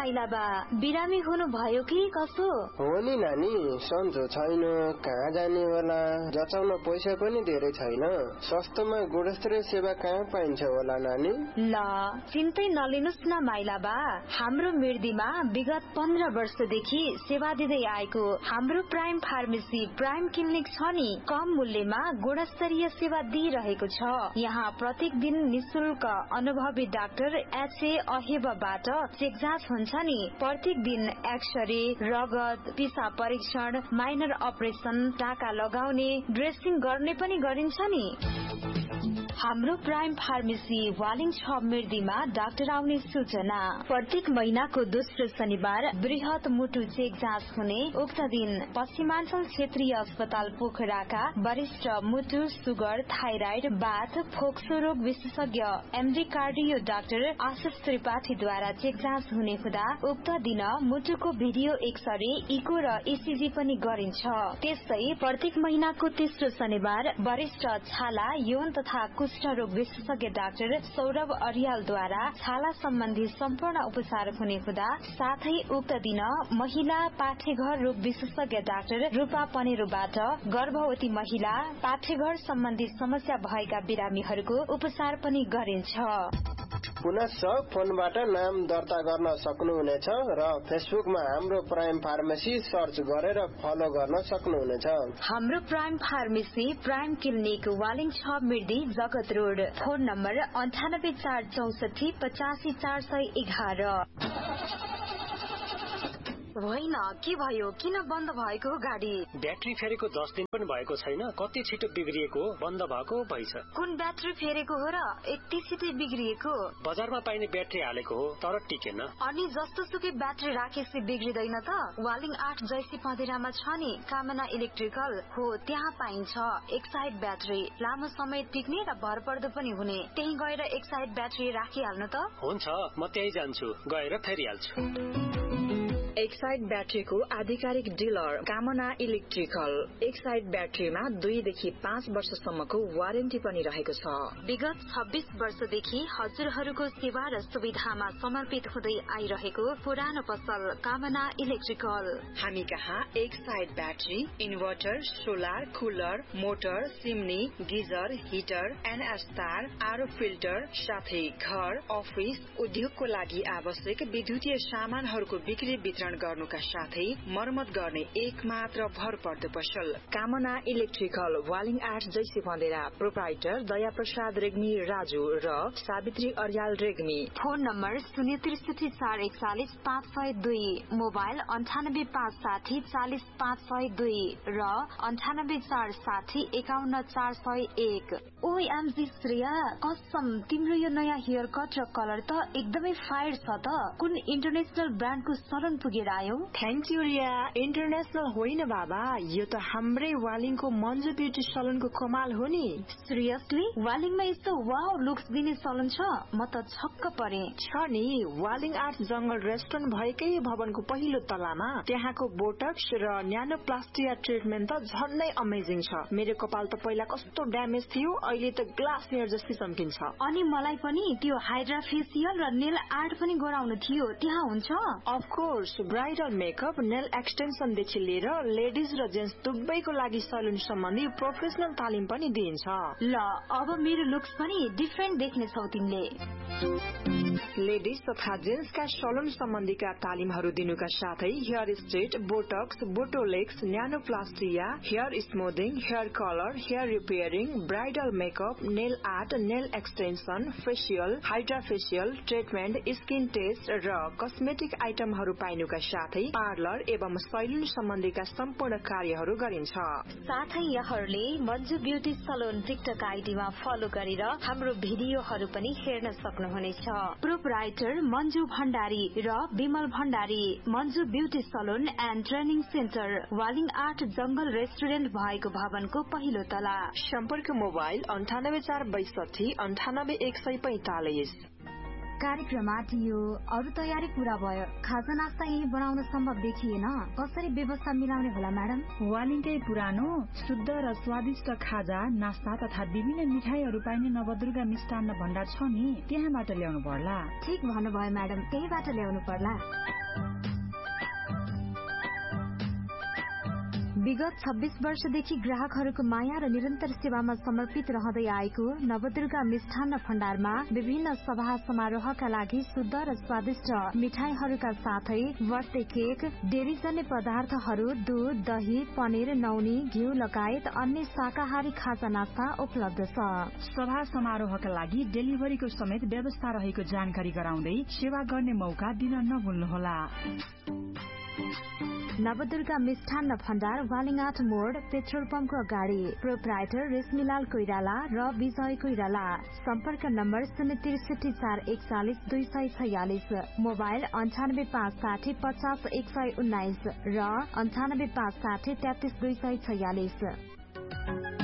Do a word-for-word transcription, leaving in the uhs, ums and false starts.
माइला बा बिरामी हुनु भयो कि कसो? हो नि नानी, सन्चो छैन, कहाँ जाने होला, जचाउन पैसा पनि धेरै छैन। सस्तोमा गुणस्तरीय सेवा कहाँ पाइन्छ होला नानी? ल चिन्तै नलिनुस् न माइला बा, हाम्रो मिर्दीमा विगत पन्ध्र वर्षदेखि सेवा दिँदै आएको हाम्रो प्राइम फार्मेसी प्राइम क्लिनिक छ नि। कम मूल्यमा गुणस्तरीय सेवा दिइरहेको छ। यहाँ प्रत्येक दिन निशुल्क अनुभवी डाक्टर एचए अहेबाबाट चेक जाँच हुन्छ नि। प्रत्येक दिन एक्सरे, रगत, पिसा परीक्षण, माइनर अपरेसन, टाका लगाउने, ड्रेसिङ गर्ने पनि गरिन्छ नि। हाम्रो प्राइम फार्मेसी वालिङ छ मिर्दीमा डाक्टर आउने सूचना। प्रत्येक महीनाको दोस्रो शनिबार बृहत मुटु चेक जाँच हुने। उक्त दिन पश्चिमाञ्चल क्षेत्रीय अस्पताल पोखराका वरिष्ठ मुटु, सुगर, थाइराइड, बाथ, फोक्सो रोग विशेषज्ञ एमडी कार्डियो डाक्टर आशिष त्रिपाठीद्वारा चेक जाँच हुने हुँदा उक्त दिन मुटुको भिडियो एक्सरे, इको र इसिजी पनि गरिन्छ। त्यस्तै प्रत्येक महीनाको तेस्रो शनिबार वरिष्ठ छाला, यौन तथा कुष्ठ रोग विशेषज्ञ डाक्टर सौरभ अर्यालद्वारा छाला सम्बन्धी सम्पूर्ण उपचार हुने हुँदा साथै उक्त दिन महिला पाठेघर रोग विशेषज्ञ डाक्टर रूपा पनेरोबाट गर्भवती महिला, पाठेघर सम्बन्धी समस्या भएका बिरामीहरूको उपचार पनि गरिन्छ। पुनः फोनबाट नाम दर्ता गर्न सक्नुहुनेछ र फेसबुकमा हाम्रो प्राइम फार्मेसी सर्च गरेर फलो गर्न सक्नुहुनेछ। हाम्रो prime pharmacy prime clinic Waling छ मिर्दी जगत रोड। फोन नम्बर अन्ठानब्बे चार चौसठी पचासी चार सय एघार। होइन के भयो, किन बन्द भएको गाडी? ब्याट्री फेरेको दस दिन पनि भएको छैन, कति छिटो बिग्रिएको, बन्द भएको भइछ। कुन ब्याट्री फेरेको हो र यति छिटो बिग्रिएको? बजारमा पाइने ब्याट्री हालेको हो तर टिकेन। अनि जस्तो सुकै ब्याट्री राखेपछि बिग्रिदैन त? वालिङ आठ जैसी पँधेरामा छ नि कामना इलेक्ट्रिकल हो, त्यहाँ पाइन्छ एक साइड ब्याट्री, लामो समय टिक्ने र भरपर्दो पनि हुने। त्यही गएर एक साइड ब्याट्री राखिहाल्नु त। हुन्छ, म त्यही जान्छु, गएर फेरिहाल्छु। एक साइड ब्याट्रीको आधिकारिक डिलर कामना इलेक्ट्रिकल। एक साइड ब्याट्रीमा दुईदेखि पाँच वर्षसम्मको वारेन्टी पनि रहेको छ। विगत छब्बीस वर्षदेखि हजुरहरूको सेवा र सुविधामा समर्पित हुँदै आइरहेको पुरानो पसल कामना इलेक्ट्रिकल। हामी कहाँ एक side battery, inverter, solar, cooler, motor, सिमनी, geyser, heater, NS तार, आरो फिल्टर साथै घर, अफिस, उद्योगको लागि आवश्यक विद्युतीय सामानहरूको बिक्री वितरण गर्नुका साथै मर्मत गर्ने एक मात्र भरपर्दो पसल कामना इलेक्ट्रिकल वालिङ आठ जैसी बन्देरा। प्रोप्राइटर दया प्रसाद रेग्मी राजु र सावित्री अर्याल रेग्मी। फोन नम्बर शून्य त्रिसठी चार एकचालिस पाँच सय दुई, मोबाइल अन्ठानब्बे पाँच साठी चालिस पाँच सय दुई र अन्ठानब्बे चार साठी एकाउन्न चार सय एक। ओएमजी श्रेया, कसम तिम्रो यो नयाँ हेयर कट र कलर त एकदमै फायर छ त। कुन इन्टरनेशनल ब्रान्डको सलन पुगेर आयो? थ्याङ्क यू रिया, इन्टरनेशनल होइन बाबा, यो त हाम्रै वालिङको मन्जु ब्युटी सलनको कमाल हो नि। सिरियसली? वालिङमा यस्तो वाउ लुक्स दिने सलन छ? म त छक्क परे। छ नि, वालिङ आर्ट जंगल रेस्टुरेन्ट भएकै भवनको पहिलो तलामा। त्यहाँको बोटक्स र न्यानोप्लास्टिया ट्रिटमेन्ट त झन्नै अमेजिङ छ। मेरो कपाल त पहिला कस्तो ड्यामेज थियो, अहिले त ग्लास हेयर जस्तै चम्किन्छ। अनि मलाई पनि त्यो हाइड्रा फेसियल र नेल आर्ट पनि गराउनु थियो, त्यहाँ हुन्छ? Of course, bridal makeup, nail extension देखि लिएर लेडिज र जेन्ट्स दुवैको लागि सलुन सम्बन्धी प्रोफेसनल तालिम पनि दिइन्छ। ल अब मेरो लुक्स पनि डिफरेन्ट देख्ने छौ तिमीले। लेडिज तथा जेन्ट्सका सलुन सम्बन्धीका तालिमहरू दिनुका साथै hair straight, Botox, बोटोलेक्स, न्यानोप्लास्टिया, hair स्मुथिङ, hair colour, hair repairing, bridal makeup, nail art, nail extension, facial, hydra facial treatment, skin test र कस्मेटिक आइटमहरू पाइनुका साथै पार्लर एवं सैलुन सम्बन्धीका सम्पूर्ण कार्यहरू गरिन्छ। साथै यहाँहरूले Manju beauty Salon TikTok आइडीमा follow गरेर हाम्रो भिडियोहरू पनि हेर्न सक्नुहुनेछ। प्रोप्राइटर मन्जु भण्डारी र Bimal Bhandari. Manju beauty Salon and training centre, Waling आठ जंगल रेस्टुरेन्ट भएको भवनको पहिलो तला। सम्पर्क मोबाइल अन्ठानब्बे चार बैसठी अन्ठानब्बे एक सय पैंतालिस। कार्यक्रममा थियो अरू तयारी पूरा भयो, खाजा नास्ता यही बनाउन सम्भव देखिएन, कसरी व्यवस्था मिलाउने होला म्याडम? वालिङकै पुरानो शुद्ध र स्वादिष्ट खाजा नास्ता तथा विभिन्न मिठाईहरू पाइने नवदुर्गा मिष्टान्न भण्डार छ नि, त्यहाँबाट ल्याउनु पर्ला। ठीक भन्नुभयो म्याडम, त्यहीबाट ल्याउनु पर्ला। विगत छब्बीस वर्षदेखि ग्राहकहरूको माया र निरन्तर सेवामा समर्पित रहँदै आएको नवदुर्गा मिष्ठान्न भण्डारमा विभिन्न सभा समारोहका लागि शुद्ध र स्वादिष्ट मिठाईहरूका साथै बर्थडे केक, डेरीजन्य पदार्थहरू, दूध, दही, पनिर, नौनी, घिउ लगायत अन्य शाकाहारी खाजा नास्ता उपलब्ध छ। सभा समारोहका लागि डेलिभरीको समेत व्यवस्था रहेको जानकारी गराउँदै सेवा गर्ने मौका दिन नभुल्नुहोला। नवदुर्गा मिष्ठान्न भण्डार, वालिङाट मोड, पेट्रोल पम्पको अगाडि। प्रोप्राइटर रेशमीलाल कोइराला र विजय कोइराला। सम्पर्क नम्बर शून्य त्रिसठी चार एकचालिस दुई सय छयालिस, मोबाइल अन्ठानब्बे पाँच साठी पचास एक सय उन्नाइस र अन्ठानब्बे पाँच साठी तेत्तिस दुई सय छयालिस।